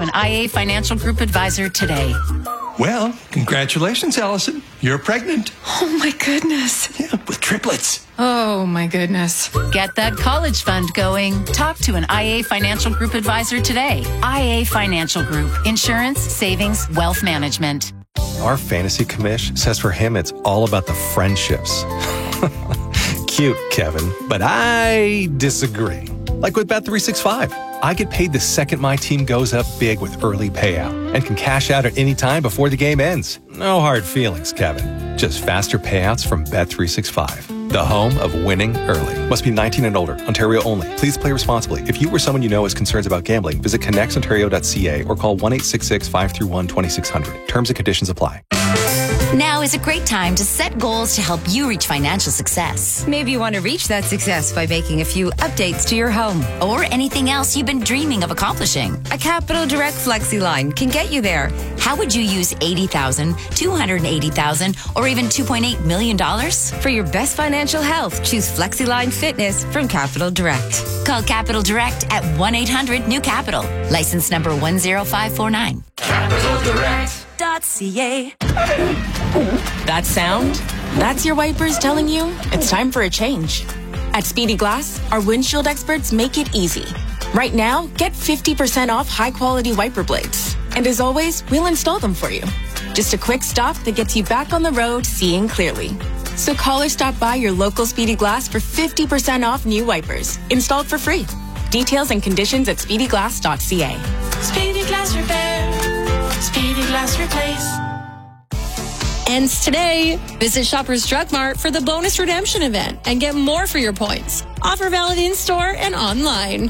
an IA Financial Group advisor today. Well, congratulations, Allison. You're pregnant. Oh, my goodness. Yeah, with triplets. Oh, my goodness. Get that college fund going. Talk to an IA Financial Group advisor today. IA Financial Group. Insurance, savings, wealth management. Our fantasy commish says for him it's all about the friendships. Cute, Kevin, but I disagree. Like with Bet365, I get paid the second my team goes up big with early payout and can cash out at any time before the game ends. No hard feelings, Kevin. Just faster payouts from Bet365, the home of winning early. Must be 19 and older, Ontario only. Please play responsibly. If you or someone you know has concerns about gambling, visit connexontario.ca or call 1-866-531-2600. Terms and conditions apply. Now is a great time to set goals to help you reach financial success. Maybe you want to reach that success by making a few updates to your home. Or anything else you've been dreaming of accomplishing. A Capital Direct Flexi line can get you there. How would you use $80,000, $280,000, or even $2.8 million? For your best financial health, choose FlexiLine Fitness from Capital Direct. Call Capital Direct at 1-800-NEW-CAPITAL. License number 10549. CapitalDirect.ca. That sound? That's your wipers telling you it's time for a change. At Speedy Glass, our windshield experts make it easy. Right now, get 50% off high-quality wiper blades. And as always, we'll install them for you. Just a quick stop that gets you back on the road seeing clearly. So call or stop by your local Speedy Glass for 50% off new wipers, installed for free. Details and conditions at speedyglass.ca. Speedy Glass Repair. Speedy Glass Replace. Ends today. Visit Shoppers Drug Mart for the bonus redemption event and get more for your points. Offer valid in store and online.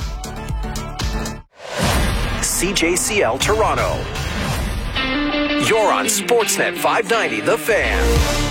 CJCL Toronto. You're on Sportsnet 590, The Fan.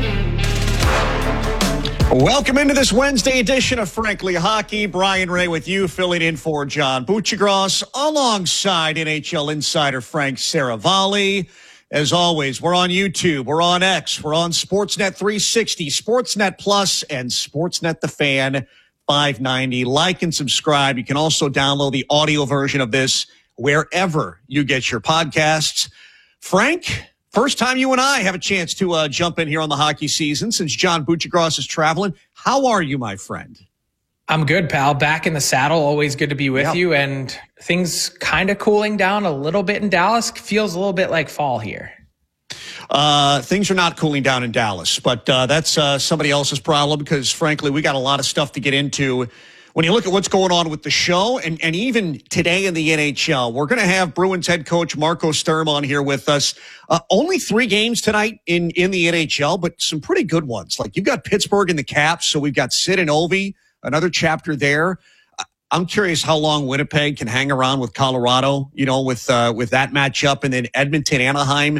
Welcome into this Wednesday edition of Frankly Hockey. Brian Ray with you, filling in for John Buccigross, alongside NHL insider Frank Saravalli. As always, we're on YouTube, we're on X, we're on Sportsnet 360, Sportsnet Plus, and Sportsnet The Fan 590. Like and subscribe. You can also download the audio version of this wherever you get your podcasts. Frank, first time you and I have a chance to jump in here on the hockey season since John Buccigross is traveling. How are you, my friend? I'm good, pal. Back in the saddle. Always good to be with you. And things kind of cooling down a little bit in Dallas. Feels a little bit like fall here. Things are not cooling down in Dallas, but that's somebody else's problem because, frankly, we got a lot of stuff to get into. When you look at what's going on with the show and even today in the NHL, we're going to have Bruins head coach Marco Sturm on here with us. Only 3 games tonight in the NHL, but some pretty good ones. Like you've got Pittsburgh and the Caps, so we've got Sid and Ovi. Another chapter there. I'm curious how long Winnipeg can hang around with Colorado, with that matchup. And then Edmonton, Anaheim,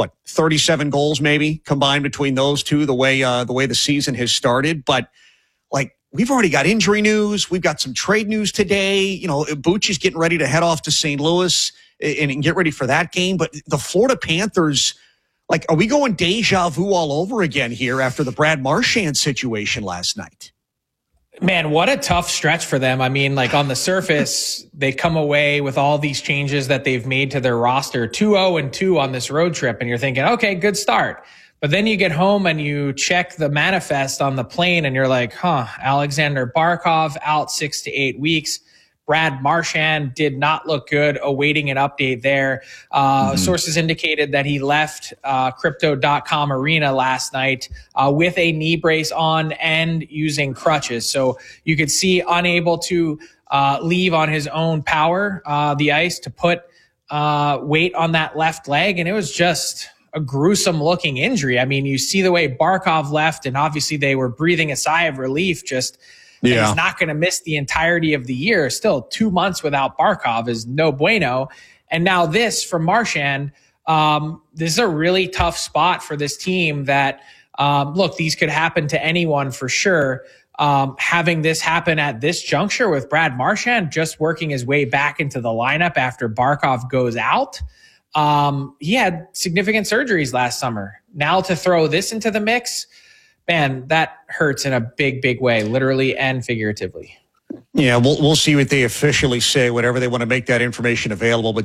37 goals maybe combined between those two, the way the season has started. But we've already got injury news. We've got some trade news today. Bucci's getting ready to head off to St. Louis and get ready for that game. But the Florida Panthers, are we going deja vu all over again here after the Brad Marchand situation last night? Man, what a tough stretch for them. I mean, on the surface, they come away with all these changes that they've made to their roster, 2-0-2 on this road trip. And you're thinking, okay, good start. But then you get home and you check the manifest on the plane and you're like, Alexander Barkov out 6 to 8 weeks. Brad Marchand did not look good, awaiting an update there. Sources indicated that he left Crypto.com Arena last night with a knee brace on and using crutches. So you could see unable to leave on his own power the ice to put weight on that left leg. And it was just a gruesome looking injury. I mean, you see the way Barkov left, and obviously they were breathing a sigh of relief just – he's not going to miss the entirety of the year. Still 2 months without Barkov is no bueno. And now this from Marchand, this is a really tough spot for this team that, these could happen to anyone for sure. Having this happen at this juncture with Brad Marchand just working his way back into the lineup after Barkov goes out. He had significant surgeries last summer. Now to throw this into the mix, man, that hurts in a big, big way, literally and figuratively. Yeah, we'll see what they officially say, whatever they want to make that information available. But